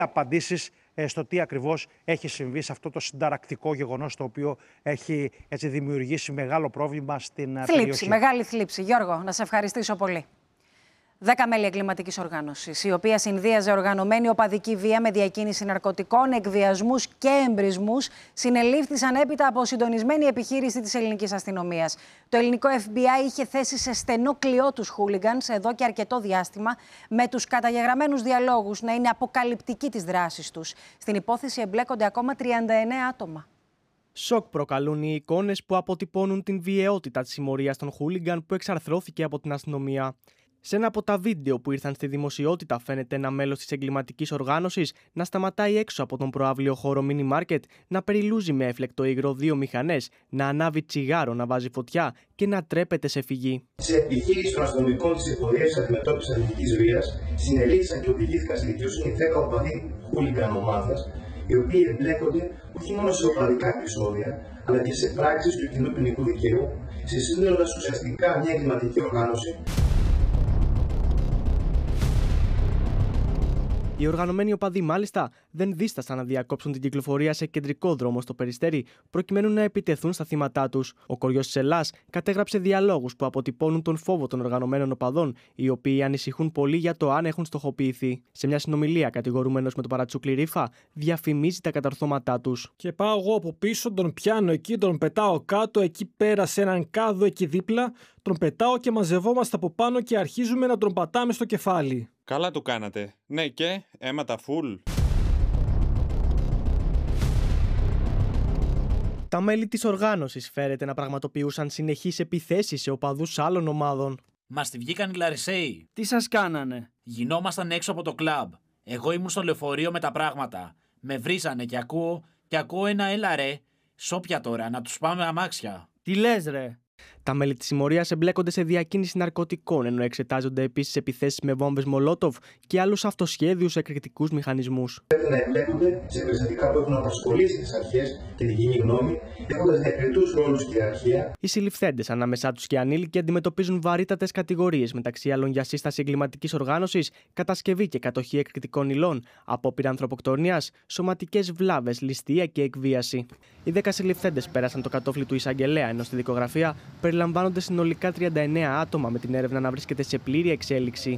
απαντήσεις στο τι ακριβώς έχει συμβεί σε αυτό το συνταρακτικό γεγονός, το οποίο έχει δημιουργήσει μεγάλο πρόβλημα στην περιοχή. Μεγάλη θλίψη. Γιώργο, να σε ευχαριστήσω πολύ. 10 μέλη εγκληματικής οργάνωσης, η οποία συνδύαζε οργανωμένη οπαδική βία με διακίνηση ναρκωτικών, εκβιασμούς και εμπρισμούς, συνελήφθησαν έπειτα από συντονισμένη επιχείρηση της ελληνικής αστυνομίας. Το ελληνικό FBI είχε θέσει σε στενό κλειό τους χούλιγκανς εδώ και αρκετό διάστημα, με τους καταγεγραμμένους διαλόγους να είναι αποκαλυπτικοί της δράσης τους. Στην υπόθεση εμπλέκονται ακόμα 39 άτομα. Σοκ προκαλούν οι εικόνες που αποτυπώνουν την βιαιότητα της συμμορίας των χούλιγκαν που εξαρθρώθηκε από την αστυνομία. Σε ένα από τα βίντεο που ήρθαν στη δημοσιότητα, φαίνεται ένα μέλος της εγκληματικής οργάνωσης να σταματάει έξω από τον προαύλιο χώρο Mini Market, να περιλούζει με έφλεκτο υγρό 2 μηχανές, να ανάβει τσιγάρο, να βάζει φωτιά και να τρέπεται σε φυγή. Σε επιχείρηση των αστυνομικών της Εφορίας Αντιμετώπισης Αθλητικής Βίας, συνελήφθησαν και οδηγήθηκαν στη δικαιοσύνη 10 οπαδοί χούλιγκαν ομάδας, οι οποίοι εμπλέκονται όχι μόνο σε οπαδικά επεισόδια, αλλά και σε πράξεις του κοινού ποινικού δικαίου, συστήνοντας ουσιαστικά μια εγκληματική οργάνωση. Οι οργανωμένοι οπαδοί, μάλιστα, δεν δίστασαν να διακόψουν την κυκλοφορία σε κεντρικό δρόμο στο Περιστέρι, προκειμένου να επιτεθούν στα θύματά τους. Ο κοριός της Ελλάς κατέγραψε διαλόγους που αποτυπώνουν τον φόβο των οργανωμένων οπαδών, οι οποίοι ανησυχούν πολύ για το αν έχουν στοχοποιηθεί. Σε μια συνομιλία, κατηγορούμενος με το παρατσούκλι Ρίφα διαφημίζει τα καταρθώματά τους. Και πάω εγώ από πίσω, τον πιάνω εκεί, τον πετάω κάτω, εκεί πέρα σε έναν κάδο εκεί δίπλα, τον πετάω και μαζευόμαστε από πάνω και αρχίζουμε να τον πατάμε στο κεφάλι. Καλά του κάνατε. Ναι, και αίματα φουλ. Τα μέλη της οργάνωσης φέρεται να πραγματοποιούσαν συνεχείς επιθέσεις σε οπαδούς άλλων ομάδων. Μας τη βγήκαν οι Λαρισαίοι. Τι σας κάνανε? Γινόμασταν έξω από το κλαμπ. Εγώ ήμουν στο λεωφορείο με τα πράγματα. Με βρίζανε και ακούω ένα έλα ρε. Σόπια τώρα, να τους πάμε αμάξια. Τι λες ρε? Τα μέλη της συμμορίας εμπλέκονται σε διακίνηση ναρκωτικών, ενώ εξετάζονται επίσης επιθέσεις με βόμβες Μολότοβ και άλλους αυτοσχέδιους εκρηκτικούς μηχανισμούς. Πρέπει να εμπλέκονται σε περιστατικά που έχουν απασχολήσει τις αρχές και την κοινή γνώμη, έχοντας διακριτούς ρόλους στην ιεραρχία. Οι συλληφθέντες, ανάμεσά τους και ανήλικοι, αντιμετωπίζουν βαρύτατες κατηγορίες, μεταξύ άλλων για σύσταση εγκληματικής οργάνωσης, κατασκευή και κατοχή εκρηκτικών υλών, απόπειρα ανθρωποκτονίας, σωματικές βλάβες, ληστεία και εκβίαση. Οι 10 συλληφθέντες πέρασαν το κατόφλι του εισαγγελέα, ενώ στη δικογραφία περιλαμβάνονται συνολικά 39 άτομα, με την έρευνα να βρίσκεται σε πλήρη εξέλιξη.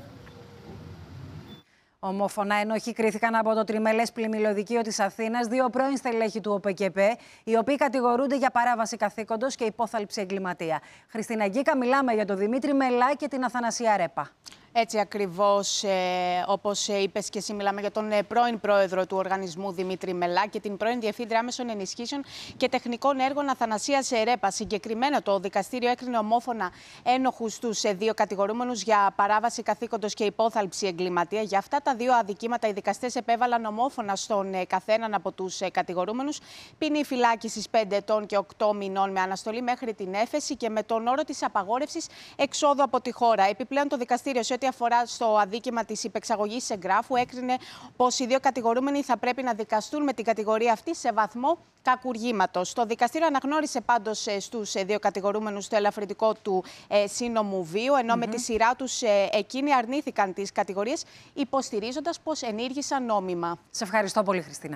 Ομόφωνα ενόχοι κρίθηκαν από το τριμελές πλημμυλωδικείο της Αθήνας 2 πρώην στελέχη του ΟΠΚΕΠΕ, οι οποίοι κατηγορούνται για παράβαση καθήκοντος και υπόθαλψη εγκληματία. Χριστίνα Γκίκα, μιλάμε για τον Δημήτρη Μελά και την Αθανασία Ρέπα. Έτσι ακριβώς, όπως είπες και εσύ, μιλάμε για τον πρώην πρόεδρο του οργανισμού Δημήτρη Μελά και την πρώην διευθύντρια άμεσων ενισχύσεων και τεχνικών έργων Αθανασία Ρέπα. Συγκεκριμένα, το δικαστήριο έκρινε ομόφωνα ένοχους τους 2 κατηγορούμενους για παράβαση καθήκοντος και υπόθαλψη εγκληματία. Για αυτά τα 2 αδικήματα, οι δικαστές επέβαλαν ομόφωνα στον καθέναν από τους κατηγορούμενους ποινή φυλάκισης 5 ετών και 8 μηνών με αναστολή μέχρι την έφεση και με τον όρο της απαγόρευσης εξόδου από τη χώρα. Επιπλέον, το δικαστήριο, σε ό,τι αφορά στο αδίκημα της υπεξαγωγής εγγράφου, έκρινε πως οι 2 κατηγορούμενοι θα πρέπει να δικαστούν με την κατηγορία αυτή σε βαθμό κακουργήματος. Το δικαστήριο αναγνώρισε πάντως στους 2 κατηγορούμενους το ελαφρυντικό του σύνομου βίου, ενώ με τη σειρά τους εκείνοι αρνήθηκαν τις κατηγορίες, υποστηρίζοντας πως ενήργησαν νόμιμα. Σε ευχαριστώ πολύ, Χριστίνα.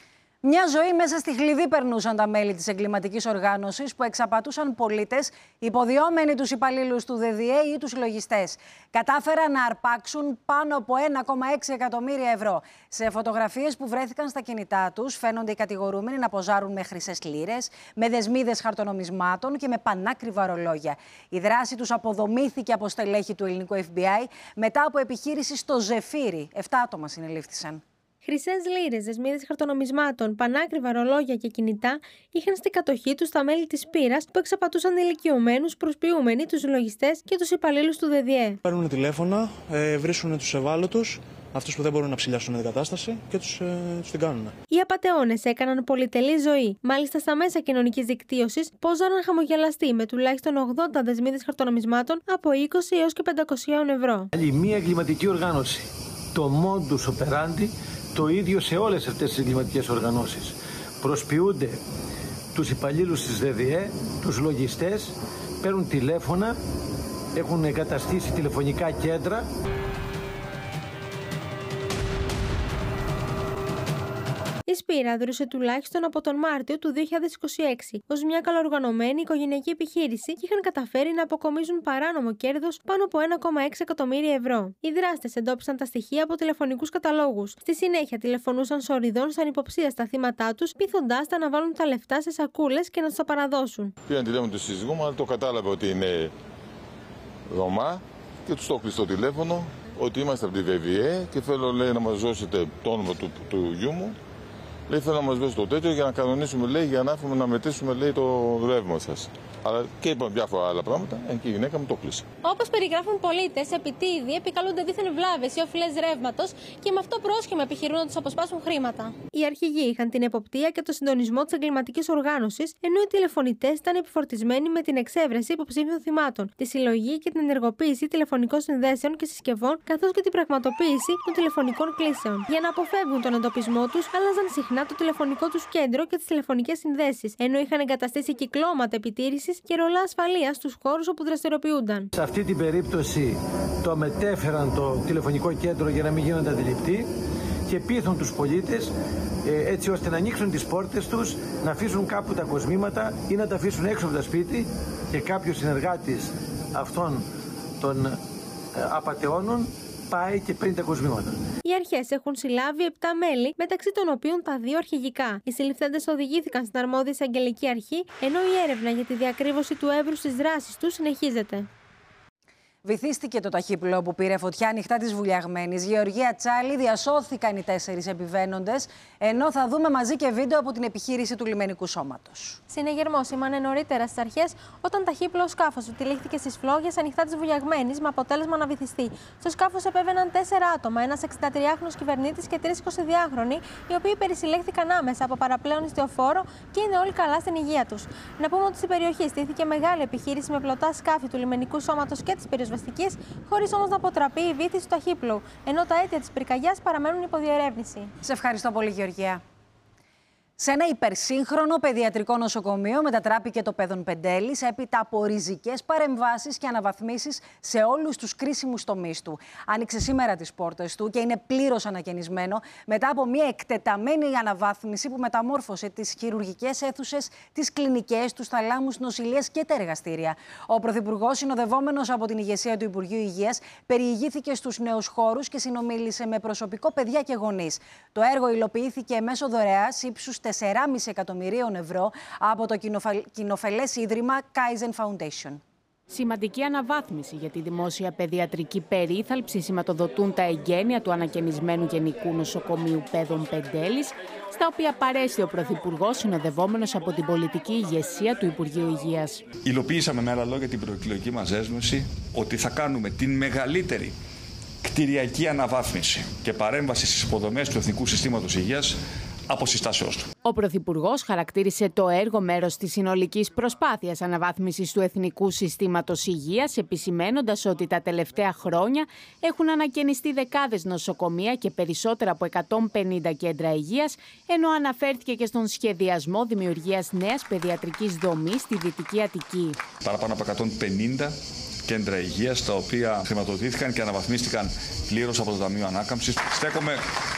Μια ζωή μέσα στη χλειδί περνούσαν τα μέλη της εγκληματικής οργάνωσης που εξαπατούσαν πολίτες, υποδιόμενοι τους υπαλλήλους του ΔΔΕ ή τους λογιστές. Κατάφεραν να αρπάξουν πάνω από 1,6 εκατομμύρια ευρώ. Σε φωτογραφίες που βρέθηκαν στα κινητά τους, φαίνονται οι κατηγορούμενοι να ποζάρουν με χρυσές λίρες, με δεσμίδες χαρτονομισμάτων και με πανάκριβα ρολόγια. Η δράση τους αποδομήθηκε από στελέχη του ελληνικού FBI μετά από επιχείρηση στο Ζεφύρι. 7 άτομα συνελήφθησαν. Χρυσές λίρες, δεσμίδες χαρτονομισμάτων, πανάκριβα ρολόγια και κινητά είχαν στην κατοχή τους τα μέλη της πύρας που εξαπατούσαν ηλικιωμένους, προσποιούμενοι τους λογιστές και τους υπαλλήλους του ΔΔΕ. Παίρνουν τηλέφωνα, βρίσκουν τους ευάλωτους, αυτούς που δεν μπορούν να ψηλιάσουν την κατάσταση και τους την κάνουν. Οι απατεώνες έκαναν πολυτελή ζωή. Μάλιστα, στα μέσα κοινωνικής δικτύωσης πόζαραν χαμογελαστοί με τουλάχιστον 80 δεσμίδες χαρτονομισμάτων από 20 έως και 500 ευρώ. Άλλη μία εγκληματική οργάνωση. Το modus operandi το ίδιο σε όλες αυτές τις εγκληματικές οργανώσεις. Προσποιούνται τους υπαλλήλους της ΔΔΕ, τους λογιστές, παίρνουν τηλέφωνα, έχουν εγκαταστήσει τηλεφωνικά κέντρα. Η Σπύρα δρούσε τουλάχιστον από τον Μάρτιο του 2026 ως μια καλοοργανωμένη οικογενειακή επιχείρηση και είχαν καταφέρει να αποκομίζουν παράνομο κέρδος πάνω από 1,6 εκατομμύρια ευρώ. Οι δράστες εντόπισαν τα στοιχεία από τηλεφωνικούς καταλόγους. Στη συνέχεια τηλεφωνούσαν σοριδών στα ανυποψίαστα θύματά τους, πείθοντάς τα να βάλουν τα λεφτά σε σακούλες και να τους τα παραδώσουν. Πήραν τηλέφωνο του σύζυγού μου, αλλά το κατάλαβε ότι είναι Ρωμά και τους το κλειστό τηλέφωνο ότι είμαστε από τη ΒΒΕ και θέλω, λέει, να μας δώσετε το όνομα του γιού μου. Λέει, θέλω να μας δώσετε το τέτοιο για να κανονίσουμε, λέει, για να έρθουμε να μετρήσουμε, λέει, το ρεύμα σας. Αλλά και είπαμε διάφορα άλλα πράγματα και η γυναίκα μου το κλείσε. Όπως περιγράφουν πολίτες, επιτίδιοι επικαλούνται δίθεν βλάβες ή οφειλές ρεύματος και με αυτό πρόσχημα επιχειρούν να τους αποσπάσουν χρήματα. Οι αρχηγοί είχαν την εποπτεία και το συντονισμό της εγκληματικής οργάνωσης, ενώ οι τηλεφωνητές ήταν επιφορτισμένοι με την εξέβρεση υποψήφιων θυμάτων, τη συλλογή και την ενεργοποίηση τηλεφωνικών συνδέσεων και συσκευών, καθώς και την πραγματοποίηση των τηλεφωνικών κλήσεων. Για να αποφεύγουν τον εντοπισμό τους, άλλαζαν συχνά το τηλεφωνικό τους κέντρο και τις τηλεφωνικές συνδέσεις, ενώ είχαν εγκαταστήσει κυκλώματα επιτήρησης και ρολά ασφαλείας στους χώρους όπου δραστηριοποιούνταν. Σε αυτή την περίπτωση το μετέφεραν το τηλεφωνικό κέντρο για να μην γίνονται αντιληπτοί και πείθουν τους πολίτες έτσι ώστε να ανοίξουν τις πόρτες τους, να αφήσουν κάπου τα κοσμήματα ή να τα αφήσουν έξω από το σπίτι και κάποιος συνεργάτης αυτών των απατεώνων πάει και παίρνει τα κοσμήματα. Οι αρχές έχουν συλλάβει 7 μέλη, μεταξύ των οποίων τα 2 αρχηγικά. Οι συλληφθέντες οδηγήθηκαν στην αρμόδια εισαγγελική αρχή, ενώ η έρευνα για τη διακρύβωση του εύρους της δράσης τους συνεχίζεται. Βυθίστηκε το ταχύπλοο που πήρε φωτιά νυχτά της Βουλιαγμένης. Γεωργία Τσάλη, διασώθηκαν οι 4 επιβαίνοντες, ενώ θα δούμε μαζί και βίντεο από την επιχείρηση του λιμενικού σώματος. Συνεγερμός σήμανε νωρίτερα στις αρχές όταν ταχύπλοο σκάφος του τυλίχθηκε στις φλόγες ανοιχτά της Βουλιαγμένης με αποτέλεσμα να βυθιστεί. Στο σκάφος επέβαιναν 4 άτομα, ένας 63χρονος κυβερνήτης και 3 22χρονοι, οι οποίοι περισυλλέχθηκαν άμεσα από παραπλέον ιστιοφόρο και είναι όλοι καλά στην υγεία τους. Να πούμε ότι στην περιοχή στήθηκε μεγάλη επιχείρηση με πλωτά σκάφη του λιμενικού σώματος και της πυροσβεστικής, χωρίς όμως να αποτραπεί η βύθιση του ταχύπλοου, ενώ τα αίτια της πυρκαγιάς παραμένουν υποδιερεύνηση. Σε ευχαριστώ πολύ, Γεωργία. Σε ένα υπερσύγχρονο παιδιατρικό νοσοκομείο μετατράπηκε το Παιδών Πεντέλης έπειτα από ριζικές παρεμβάσεις και αναβαθμίσεις σε όλους τους κρίσιμους τομείς του. Άνοιξε σήμερα τις πόρτες του και είναι πλήρως ανακαινισμένο μετά από μια εκτεταμένη αναβάθμιση που μεταμόρφωσε τις χειρουργικές αίθουσες, τις κλινικές, τους θαλάμους, νοσηλείες και τα εργαστήρια. Ο Πρωθυπουργός, συνοδευόμενος από την ηγεσία του Υπουργείου Υγείας, περιηγήθηκε στους νέους χώρους και συνομίλησε με προσωπικό, παιδιά και γονείς. Το έργο υλοποιήθηκε μέσω δωρεάς ύψους 4,5 εκατομμυρίων ευρώ από το κοινοφελές ίδρυμα Kaizen Foundation. Σημαντική αναβάθμιση για τη δημόσια παιδιατρική περίθαλψη σηματοδοτούν τα εγγένεια του ανακαινισμένου Γενικού Νοσοκομείου Παιδών Πεντέλης, στα οποία παρέστη ο Πρωθυπουργός, συνοδευόμενος από την πολιτική ηγεσία του Υπουργείου Υγείας. Υλοποιήσαμε με άλλα λόγια την προεκλογική μας δέσμευση ότι θα κάνουμε την μεγαλύτερη κτηριακή αναβάθμιση και παρέμβαση στις υποδομές του Εθνικού Συστήματος Υγείας από συστάσεώς του. Ο Πρωθυπουργός χαρακτήρισε το έργο μέρος της συνολικής προσπάθειας αναβάθμισης του Εθνικού Συστήματος Υγείας, επισημένοντας ότι τα τελευταία χρόνια έχουν ανακαινιστεί δεκάδες νοσοκομεία και περισσότερα από 150 κέντρα υγείας, ενώ αναφέρθηκε και στον σχεδιασμό δημιουργίας νέας παιδιατρικής δομής στη Δυτική Αττική. Παραπάνω από 150 κέντρα υγείας, τα οποία χρηματοδοτήθηκαν και αναβαθμίστηκαν πλήρως από το Ταμείο Ανάκαμψης. Στέκομαι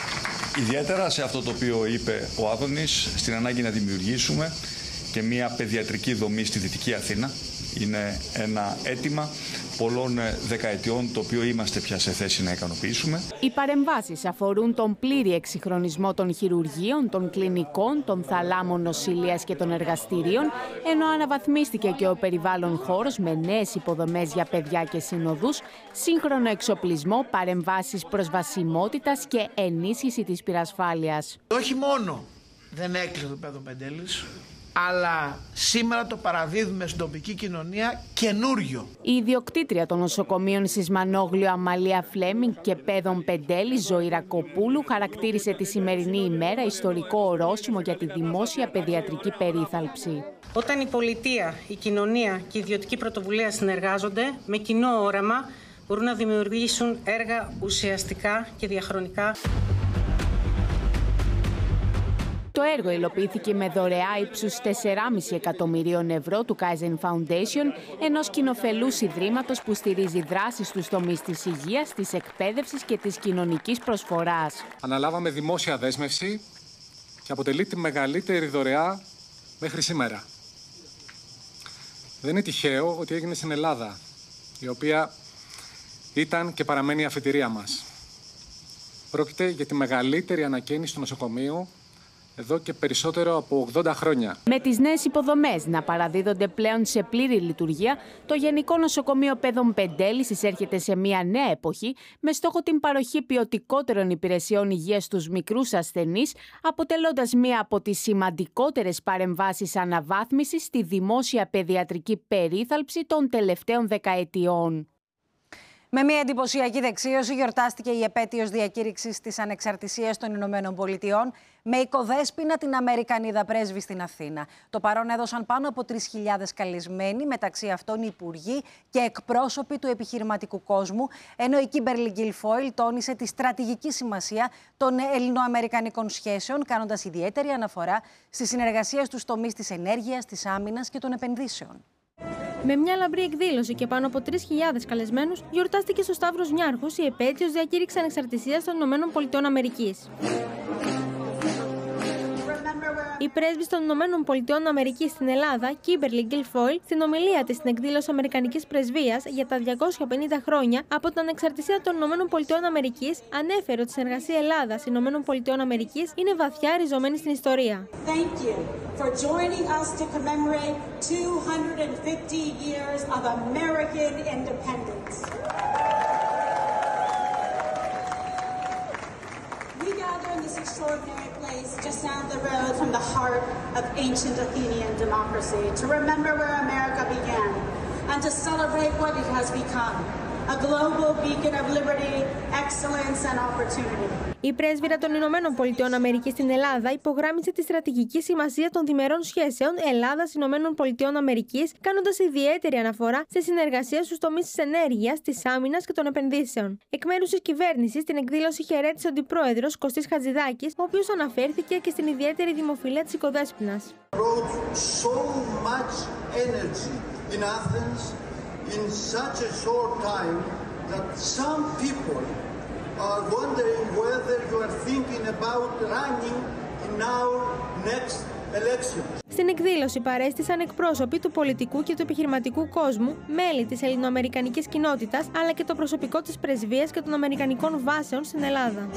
ιδιαίτερα σε αυτό το οποίο είπε ο Άδωνης, στην ανάγκη να δημιουργήσουμε και μια παιδιατρική δομή στη Δυτική Αθήνα. Είναι ένα αίτημα πολλών δεκαετιών, το οποίο είμαστε πια σε θέση να ικανοποιήσουμε. Οι παρεμβάσεις αφορούν τον πλήρη εξυγχρονισμό των χειρουργείων, των κλινικών, των θαλάμων νοσηλείας και των εργαστηρίων, ενώ αναβαθμίστηκε και ο περιβάλλον χώρος με νέες υποδομές για παιδιά και συνοδούς, σύγχρονο εξοπλισμό, παρεμβάσεις προσβασιμότητας και ενίσχυση της πυρασφάλειας. Όχι μόνο δεν έκλεισε το Παιδών Πεντέλης, αλλά σήμερα το παραδίδουμε στην τοπική κοινωνία καινούριο. Η ιδιοκτήτρια των νοσοκομείων Σισμανόγλιο Αμαλία Φλέμινγκ και Παιδών Πεντέλης Ζωή Ρακοπούλου χαρακτήρισε τη σημερινή ημέρα ιστορικό ορόσημο για τη δημόσια παιδιατρική περίθαλψη. Όταν η πολιτεία, η κοινωνία και η ιδιωτική πρωτοβουλία συνεργάζονται με κοινό όραμα, μπορούν να δημιουργήσουν έργα ουσιαστικά και διαχρονικά. Το έργο υλοποιήθηκε με δωρεά ύψους 4,5 εκατομμυρίων ευρώ του Kaizen Foundation, ενός κοινοφελούς ιδρύματος που στηρίζει δράσεις στους τομείς της υγείας, της εκπαίδευσης και της κοινωνικής προσφοράς. Αναλάβαμε δημόσια δέσμευση και αποτελεί τη μεγαλύτερη δωρεά μέχρι σήμερα. Δεν είναι τυχαίο ότι έγινε στην Ελλάδα, η οποία ήταν και παραμένει η αφετηρία μας. Πρόκειται για τη μεγαλύτερη ανακαίνιση του νοσοκομείου εδώ και περισσότερο από 80 χρόνια. Με τις νέες υποδομές να παραδίδονται πλέον σε πλήρη λειτουργία, το Γενικό Νοσοκομείο Παιδών Πεντέλης εισέρχεται σε μια νέα εποχή με στόχο την παροχή ποιοτικότερων υπηρεσιών υγείας στους μικρούς ασθενείς, αποτελώντας μία από τις σημαντικότερες παρεμβάσεις αναβάθμισης στη δημόσια παιδιατρική περίθαλψη των τελευταίων δεκαετιών. Με μια εντυπωσιακή δεξίωση γιορτάστηκε η επέτειος διακήρυξης της ανεξαρτησίας των Ηνωμένων Πολιτειών με οικοδέσποινα την Αμερικανίδα πρέσβη στην Αθήνα. Το παρόν έδωσαν πάνω από 3.000 καλεσμένοι, μεταξύ αυτών υπουργοί και εκπρόσωποι του επιχειρηματικού κόσμου, ενώ η Κίμπερλι Γκιλφόιλ τόνισε τη στρατηγική σημασία των ελληνοαμερικανικών σχέσεων, κάνοντας ιδιαίτερη αναφορά στη συνεργασία στους τομείς της ενέργειας, της άμυνας και των επενδύσεων. Με μια λαμπρή εκδήλωση και πάνω από 3.000 καλεσμένους, γιορτάστηκε στο Σταύρος Νιάρχος η επέτειος διακήρυξης ανεξαρτησίας των ΗΠΑ. Η πρέσβης των ΗΠΑ στην Ελλάδα, Κίμπερλι Γκιλφόιλ, στην ομιλία της στην εκδήλωση Αμερικανικής Πρεσβείας για τα 250 χρόνια από την ανεξαρτησία των ΗΠΑ, ανέφερε ότι η συνεργασία Ελλάδα-ΗΠΑ είναι βαθιά ριζωμένη στην ιστορία. For joining us to commemorate 250 years of American independence. We gather in this extraordinary place just down the road from the heart of ancient Athenian democracy to remember where America began and to celebrate what it has become, a global beacon of liberty, excellence and opportunity. Η πρέσβυρα των ΗΠΑ στην Ελλάδα υπογράμμισε τη στρατηγική σημασία των διμερών σχέσεων Ελλάδα-ΗΠΑ, κάνοντας ιδιαίτερη αναφορά στη συνεργασία στους τομείς της ενέργειας, της άμυνας και των επενδύσεων. Εκ μέρους της κυβέρνησης, την εκδήλωση χαιρέτησε ο αντιπρόεδρος Κωστής Χατζηδάκης, ο οποίος αναφέρθηκε και στην ιδιαίτερη δημοφιλία της οικοδέσποινας. In such a short time that some people are wondering whether you are thinking about running in our next election. Στην εκδήλωση παρέστησαν εκπρόσωποι του πολιτικού και του επιχειρηματικού κόσμου, μέλη της ελληνοαμερικανικής κοινότητας, αλλά και το προσωπικό της πρεσβείας και των αμερικανικών βάσεων στην Ελλάδα.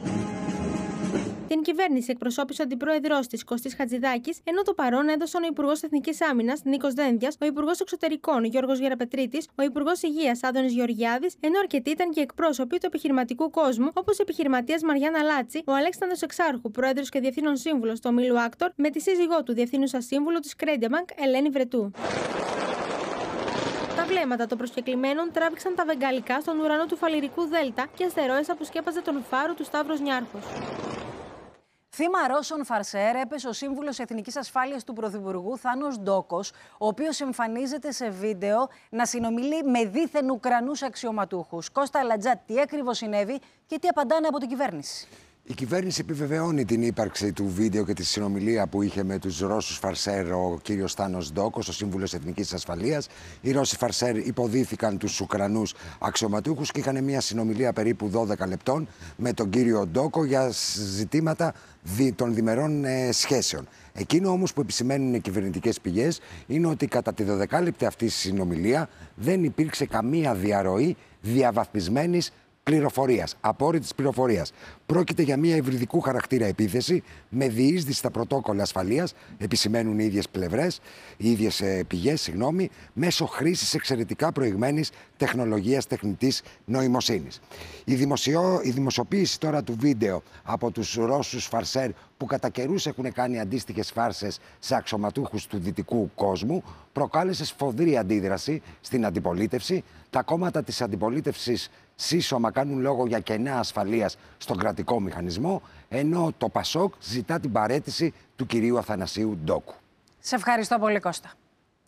Την κυβέρνηση εκπροσώπησε ο αντιπρόεδρος της Κωστής Χατζηδάκης, ενώ το παρόν έδωσαν ο Υπουργός Εθνικής Άμυνας Νίκος Δένδιας, ο Υπουργός Εξωτερικών Γιώργος Γεραπετρίτης, ο Υπουργός Υγείας Άδωνης Γεωργιάδης, ενώ αρκετοί ήταν και εκπρόσωποι του επιχειρηματικού κόσμου, όπως η επιχειρηματίας Μαριάννα Λάτση, ο Αλέξανδρος Εξάρχου, πρόεδρος και διευθύνων σύμβουλος του ομίλου Άκτορ, με τη σύζυγό του διευθύνουσα σύμβουλο της Κρέντεμπανκ Ελένη Βρετού. Τα βλέμματα των προσκεκλημένων τράβηξαν τα βεγγαλικά στον ουρανό του Φαλιρικού Δέλτα και αστερόες αποσκέπαζε τον φάρο του Σταύρος Νιάρχος. Θύμα Ρώσων Φαρσέρ έπεσε ο σύμβουλος Εθνικής Ασφάλειας του Πρωθυπουργού Θάνος Ντόκος, ο οποίος εμφανίζεται σε βίντεο να συνομιλεί με δίθεν Ουκρανούς αξιωματούχους. Κώστα Λατζά, τι ακριβώς συνέβη και τι απαντάνε από την κυβέρνηση? Η κυβέρνηση επιβεβαιώνει την ύπαρξη του βίντεο και τη συνομιλία που είχε με τους Ρώσους Φαρσέρ ο κύριος Θάνος Ντόκος, ο σύμβουλος Εθνικής Ασφαλείας. Οι Ρώσοι Φαρσέρ υποδίθηκαν τους Ουκρανούς αξιωματούχους και είχαν μια συνομιλία περίπου 12 λεπτών με τον κύριο Ντόκο για ζητήματα των διμερών σχέσεων. Εκείνο όμως που επισημαίνουν οι κυβερνητικές πηγές είναι ότι κατά τη 12λεπτη αυτή συνομιλία δεν υπήρξε καμία διαρροή διαβαθμισμένης πληροφορίας, απόρριτης πληροφορίας. Πρόκειται για μια υβριδικού χαρακτήρα επίθεση με διείσδυση στα πρωτόκολλα ασφαλείας, επισημαίνουν οι ίδιες πλευρές, οι ίδιες πηγές, μέσω χρήσης εξαιρετικά προηγμένης τεχνολογίας τεχνητής νοημοσύνης. Η δημοσιοποίηση τώρα του βίντεο από τους Ρώσους Φαρσέρ, που κατά καιρούς έχουν κάνει αντίστοιχες φάρσες σε αξιωματούχους του δυτικού κόσμου, προκάλεσε σφοδρή αντίδραση στην αντιπολίτευση. Τα κόμματα της αντιπολίτευσης σύσσωμα κάνουν λόγο για κενά ασφαλείας στον κρατικό μηχανισμό, ενώ το ΠΑΣΟΚ ζητά την παραίτηση του κυρίου Αθανασίου Ντόκου. Σε ευχαριστώ πολύ, Κώστα.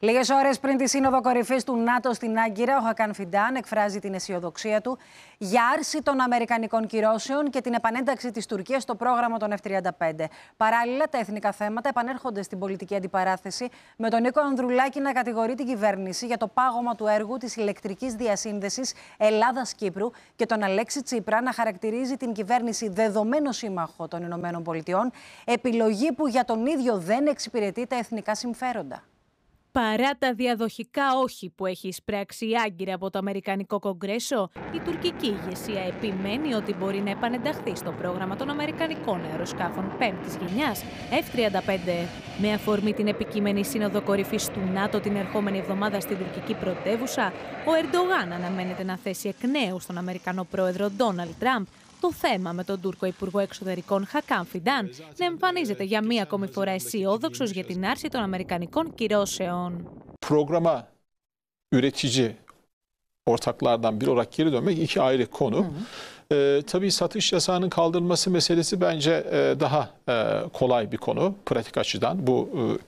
Λίγες ώρες πριν τη Σύνοδο Κορυφής του ΝΑΤΟ στην Άγκυρα, ο Χακάν Φιντάν εκφράζει την αισιοδοξία του για άρση των αμερικανικών κυρώσεων και την επανένταξη της Τουρκίας στο πρόγραμμα των F-35. Παράλληλα, τα εθνικά θέματα επανέρχονται στην πολιτική αντιπαράθεση, με τον Νίκο Ανδρουλάκη να κατηγορεί την κυβέρνηση για το πάγωμα του έργου της ηλεκτρικής διασύνδεσης Ελλάδας-Κύπρου και τον Αλέξη Τσίπρα να χαρακτηρίζει την κυβέρνηση δεδομένο σύμμαχο των ΗΠΑ, επιλογή που για τον ίδιο δεν εξυπηρετεί τα εθνικά συμφέροντα. Παρά τα διαδοχικά όχι που έχει εισπράξει η Άγκυρα από το Αμερικανικό Κογκρέσο, η τουρκική ηγεσία επιμένει ότι μπορεί να επανενταχθεί στο πρόγραμμα των Αμερικανικών αεροσκάφων 5ης γενιάς F-35. Με αφορμή την επικείμενη Σύνοδο Κορυφής του ΝΑΤΟ την ερχόμενη εβδομάδα στην τουρκική πρωτεύουσα, ο Ερντογάν αναμένεται να θέσει εκ νέου στον Αμερικανό πρόεδρο Ντόναλντ Τραμπ το θέμα με τον Τούρκο Υπουργό Εξωτερικών Χακάν Φιντάν να εμφανίζεται για μία ακόμη φορά αισιόδοξος για την άρση των αμερικανικών κυρώσεων. Programa üretici ortaklardan biri olarak geri dönmek iki ayrı konu. Tabii satış yasağının kaldırılması meselesi bence daha kolay bir konu pratik açıdan. Bu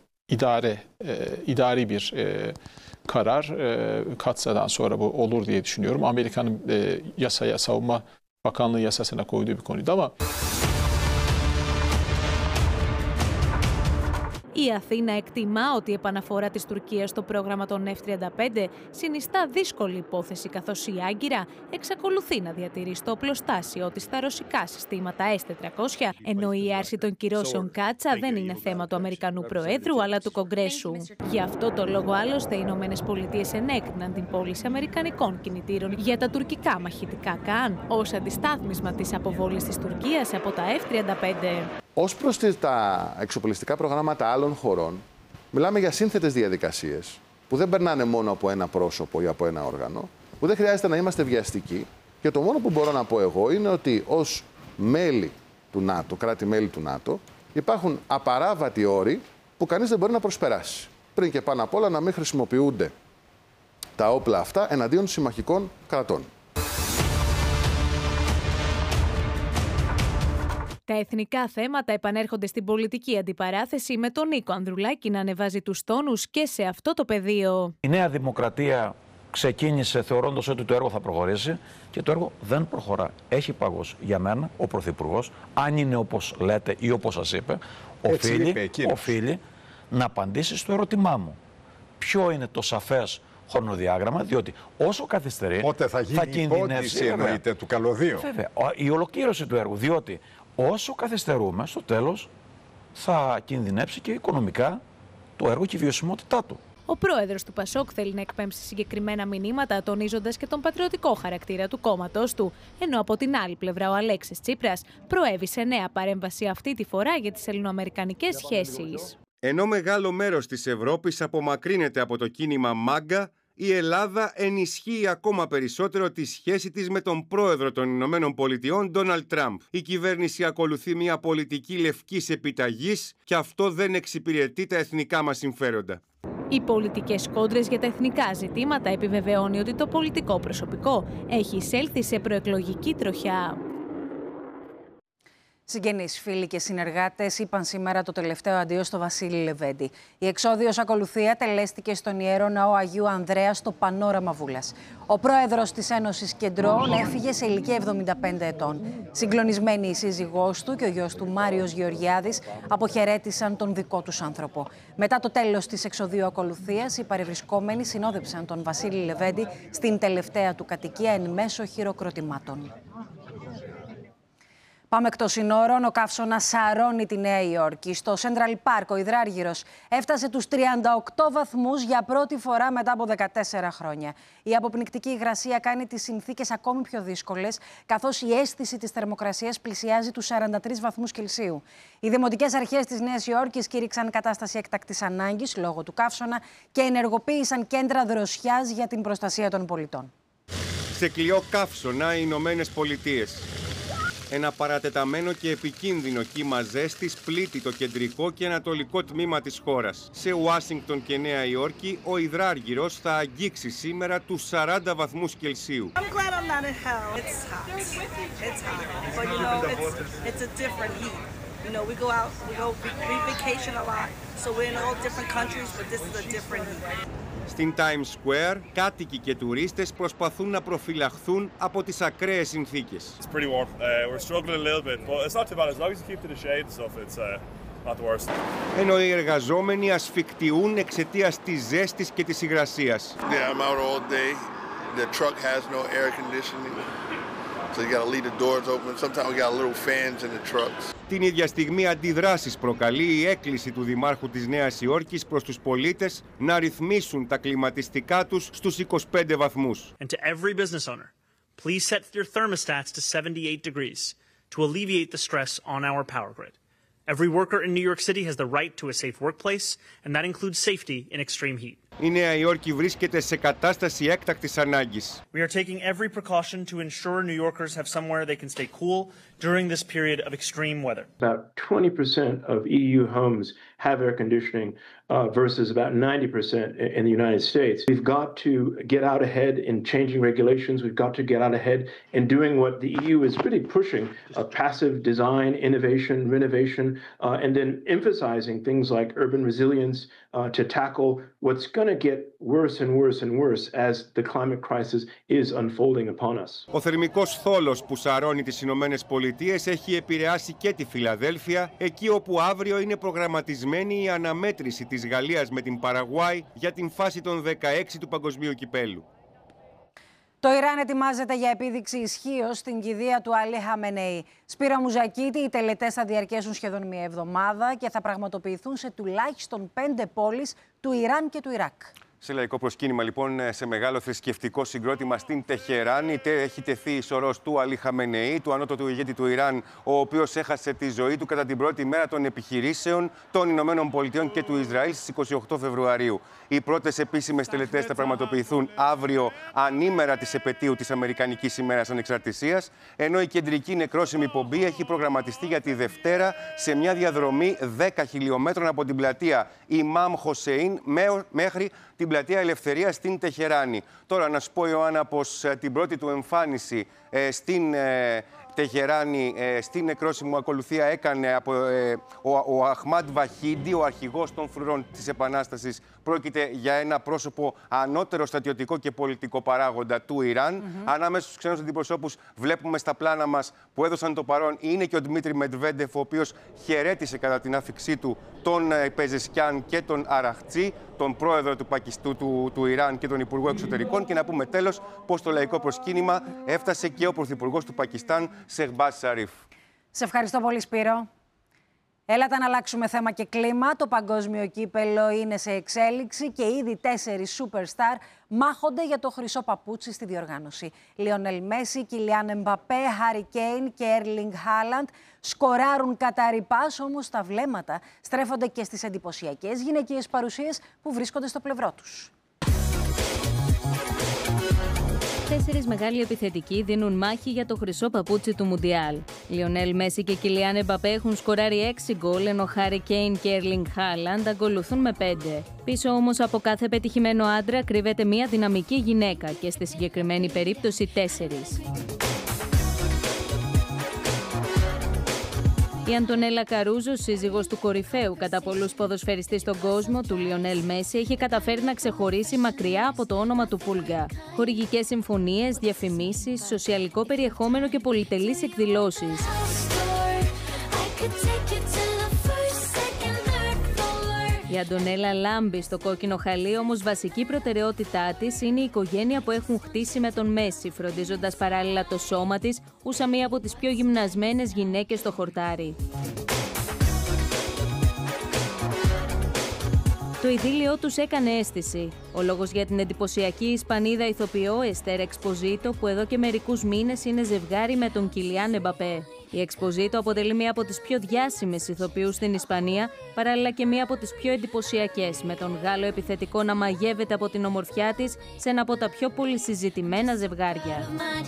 idari bir karar. Katsa'dan sonra bu olur diye düşünüyorum. Amerika'nın yasaya, savunma Bakanlığı yasasına koyduğu bir konuydu ama... Η Αθήνα εκτιμά ότι η επαναφορά της Τουρκίας στο πρόγραμμα των F-35 συνιστά δύσκολη υπόθεση, καθώς η Άγκυρα εξακολουθεί να διατηρεί στο οπλοστάσιο της τα ρωσικά συστήματα S-400, ενώ η άρση των κυρώσεων Κάτσα δεν είναι θέμα του Αμερικανού Προέδρου αλλά του Κογκρέσου. Γι' αυτό το λόγο άλλωστε οι ΗΠΑ ενέκριναν την πώληση αμερικανικών κινητήρων για τα τουρκικά μαχητικά ΚΑΝ ως αντιστάθμισμα της αποβόλης της Τουρκίας από τα F-35. Ως προς τα εξοπλιστικά προγράμματα άλλων χωρών, μιλάμε για σύνθετες διαδικασίες που δεν περνάνε μόνο από ένα πρόσωπο ή από ένα όργανο, που δεν χρειάζεται να είμαστε βιαστικοί. Και το μόνο που μπορώ να πω εγώ είναι ότι ως μέλη του ΝΑΤΟ, κράτη-μέλη του ΝΑΤΟ, υπάρχουν απαράβατοι όροι που κανείς δεν μπορεί να προσπεράσει. Πριν και πάνω απ' όλα να μην χρησιμοποιούνται τα όπλα αυτά εναντίον συμμαχικών κρατών. Τα εθνικά θέματα επανέρχονται στην πολιτική αντιπαράθεση, με τον Νίκο Ανδρουλάκη να ανεβάζει τους τόνους και σε αυτό το πεδίο. Η Νέα Δημοκρατία ξεκίνησε θεωρώντας ότι το έργο θα προχωρήσει και το έργο δεν προχωρά. Έχει παγώσει. Για μένα ο Πρωθυπουργός, αν είναι όπως λέτε ή όπως σας είπε, οφείλει να απαντήσει στο ερώτημά μου. Ποιο είναι το σαφές χρονοδιάγραμμα, διότι όσο καθυστερεί πότε θα γίνει η υπόθεση, εννοείται, του καλωδίου. Βέβαια, η ολοκλήρωση του έργου, διότι όσο καθυστερούμε, στο τέλος θα κινδυνεύσει και οικονομικά το έργο και η βιωσιμότητά του. Ο πρόεδρος του ΠΑΣΟΚ θέλει να εκπέμψει συγκεκριμένα μηνύματα, τονίζοντας και τον πατριωτικό χαρακτήρα του κόμματος του, ενώ από την άλλη πλευρά ο Αλέξης Τσίπρας προέβη σε νέα παρέμβαση αυτή τη φορά για τις ελληνοαμερικανικές σχέσεις. Ενώ μεγάλο μέρος της Ευρώπης απομακρύνεται από το κίνημα ΜΑΓΚΑ, η Ελλάδα ενισχύει ακόμα περισσότερο τη σχέση της με τον πρόεδρο των Ηνωμένων Πολιτειών, Ντόναλντ Τραμπ. Η κυβέρνηση ακολουθεί μια πολιτική λευκής επιταγής και αυτό δεν εξυπηρετεί τα εθνικά μας συμφέροντα. Οι πολιτικές κόντρες για τα εθνικά ζητήματα επιβεβαιώνει ότι το πολιτικό προσωπικό έχει εισέλθει σε προεκλογική τροχιά. Συγγενείς, φίλοι και συνεργάτες είπαν σήμερα το τελευταίο αντίο στο Βασίλη Λεβέντη. Η εξόδιος ακολουθία τελέστηκε στον Ιερό Ναό Αγίου Ανδρέα στο Πανόραμα Βούλας. Ο πρόεδρος της Ένωσης Κεντρών έφυγε σε ηλικία 75 ετών. Συγκλονισμένοι η σύζυγός του και ο γιος του Μάριος Γεωργιάδης αποχαιρέτησαν τον δικό τους άνθρωπο. Μετά το τέλος της εξοδίου ακολουθίας, οι παρευρισκόμενοι συνόδεψαν τον Βασίλη Λεβέντη στην τελευταία του κατοικία εν μέσω χειροκροτημάτων. Πάμε εκτός συνόρων. Ο καύσωνας σαρώνει τη Νέα Υόρκη. Στο Central Park ο υδράργυρος έφτασε τους 38 βαθμούς για πρώτη φορά μετά από 14 χρόνια. Η αποπνικτική υγρασία κάνει τις συνθήκες ακόμη πιο δύσκολες, καθώς η αίσθηση της θερμοκρασίας πλησιάζει τους 43 βαθμούς Κελσίου. Οι δημοτικές αρχές της Νέας Υόρκης κήρυξαν κατάσταση έκτακτης ανάγκης λόγω του καύσωνα και ενεργοποίησαν κέντρα δροσιάς για την προστασία των πολιτών. Σε κλειό καύσωνα οι Ηνωμένες Πολιτείες. Ένα παρατεταμένο και επικίνδυνο κύμα ζέστης πλήττει το κεντρικό και ανατολικό τμήμα της χώρας. Σε Ουάσιγκτον και Νέα Υόρκη, ο υδράργυρος θα αγγίξει σήμερα τους 40 βαθμούς Κελσίου. You know, we vacation a lot, so we're in all different countries, but this is a different heat. Στην Times Square, κάτοικοι και τουρίστες προσπαθούν να προφυλαχθούν από τις ακραίες συνθήκες. It's pretty warm. We're struggling a little bit, but it's not too bad. As long as you keep to the shade and stuff, it's not the worst. Ενώ οι εργαζόμενοι ασφικτιούν εξαιτίας της ζέστης και της υγρασίας. Yeah, I'm out all day. The truck has no air conditioning, so you gotta leave the doors open. Sometimes we got little fans in the trucks. Την ίδια στιγμή αντιδράσεις προκαλεί η έκκληση του Δημάρχου της Νέας Υόρκης προς τους πολίτες να ρυθμίσουν τα κλιματιστικά τους στους 25 βαθμούς. And to every business owner, please set your thermostats to 78 degrees to alleviate the stress on our power grid. Every worker in New York City has the right to a safe workplace, and that includes safety in extreme heat. Η Νέα Υόρκη βρίσκεται σε κατάσταση έκτακτης ανάγκης. We are taking every precaution to ensure New Yorkers have somewhere they can stay cool during this period of extreme weather. About 20% of EU homes have air conditioning versus about 90% in the United States. We've got to get out ahead in changing regulations. We've got to get out ahead in doing what the EU is really pushing, passive design, innovation, renovation, and then emphasizing things like urban resilience to tackle what's going to get worse and worse and worse as the climate crisis is unfolding upon us. Ο θερμικός θόλος που σαρώνει τις Ηνωμένες Πολιτείες έχει επηρεάσει και τη Φιλαδέλφια, εκεί όπου αύριο είναι προγραμματισμένη η αναμέτρηση της Γαλλίας με την Παραγουάη για την φάση των 16 του Παγκοσμίου Κυπέλλου. Το Ιράν ετοιμάζεται για επίδειξη ισχύως στην κηδεία του Αλή Χαμενεή. Σπύρο Μουζακίτη, οι τελετές θα διαρκέσουν σχεδόν μία εβδομάδα και θα πραγματοποιηθούν σε τουλάχιστον 5 πόλεις του Ιράν και του Ιράκ. Σε λαϊκό προσκύνημα, λοιπόν, σε μεγάλο θρησκευτικό συγκρότημα στην Τεχεράνη, έχει τεθεί η σωρός του Αλή Χαμενεή, του ανώτατου ηγέτη του Ιράν, ο οποίος έχασε τη ζωή του κατά την πρώτη μέρα των επιχειρήσεων των Ηνωμένων Πολιτειών και του Ισραήλ στις 28 Φεβρουαρίου. Οι πρώτες επίσημες τελετές θα πραγματοποιηθούν αύριο, ανήμερα της επετείου της Αμερικανικής ημέρας Ανεξαρτησίας, ενώ η κεντρική νεκρόσιμη πομπή έχει προγραμματιστεί για τη Δευτέρα σε μια διαδρομή 10 χιλιόμετρων από την πλατεία Ιμάμ Χοσέιν μέχρι την πλατεία Ελευθερίας στην Τεχεράνη. Τώρα να σου πω, Ιωάννα, πως την πρώτη του εμφάνιση στην Τεχεράνη, στην νεκρόσιμη ακολουθία έκανε ο Αχμάντ Βαχίντι, ο αρχηγός των φρουρών της Επανάστασης. Πρόκειται για ένα πρόσωπο ανώτερο στρατιωτικό και πολιτικό παράγοντα του Ιράν. Ανάμεσα στους ξένους αντιπροσώπους βλέπουμε στα πλάνα μας που έδωσαν το παρόν είναι και ο Δημήτρη Μετβέντεφ, ο οποίος χαιρέτησε κατά την άφιξή του τον Πεζεσκιάν και τον Αραχτσί, τον πρόεδρο του Ιράν και τον Υπουργό Εξωτερικών. Και να πούμε τέλος πως στο λαϊκό προσκύνημα έφτασε και ο Πρωθυπουργός του Πακιστάν, Σεχμπάζ Σαρίφ. Σε ευχαριστώ πολύ, Σπύρο. Έλατε να αλλάξουμε θέμα και κλίμα. Το παγκόσμιο κύπελλο είναι σε εξέλιξη και ήδη 4 superstar μάχονται για το χρυσό παπούτσι στη διοργάνωση. Λιονέλ Μέση, Κιλιάν Εμπαπέ, Χάρι Κέιν και Έρλινγκ Χάλαντ σκοράρουν κατά ρηπάς, όμως τα βλέμματα στρέφονται και στις εντυπωσιακές γυναικείες παρουσίες που βρίσκονται στο πλευρό τους. 4 μεγάλοι επιθετικοί δίνουν μάχη για το χρυσό παπούτσι του Μουντιάλ. Λιονέλ Μέση και Κιλιάν Εμπαπέ έχουν σκοράρει 6 γκολ, ενώ Χάρι Κέιν και Έρλινγκ Χάλαντ ακολουθούν με 5. Πίσω όμως από κάθε πετυχημένο άντρα κρύβεται μια δυναμική γυναίκα και στη συγκεκριμένη περίπτωση 4. Η Αντωνέλα Καρούζο, σύζυγος του κορυφαίου κατά πολλούς ποδοσφαιριστή στον κόσμο, του Λιονέλ Μέση, έχει καταφέρει να ξεχωρίσει μακριά από το όνομα του Πούλγα. Χορηγικές συμφωνίες, διαφημίσεις, σοσιαλικό περιεχόμενο και πολυτελείς εκδηλώσεις. Η Αντωνέλα λάμπει στο κόκκινο χαλί, όμως βασική προτεραιότητά της είναι η οικογένεια που έχουν χτίσει με τον Μέση, φροντίζοντας παράλληλα το σώμα της, ούσα μία από τις πιο γυμνασμένες γυναίκες στο χορτάρι. Το ειδήλιό τους έκανε αίσθηση. Ο λόγος για την εντυπωσιακή Ισπανίδα ηθοποιό Εστέρ Εξποζίτο, που εδώ και μερικούς μήνες είναι ζευγάρι με τον Κιλιάν Εμπαπέ. Η Εξποζίτο αποτελεί μία από τις πιο διάσημες ηθοποιούς στην Ισπανία, παράλληλα και μία από τις πιο εντυπωσιακές, με τον Γάλλο επιθετικό να μαγεύεται από την ομορφιά της σε ένα από τα πιο πολυσυζητημένα ζευγάρια.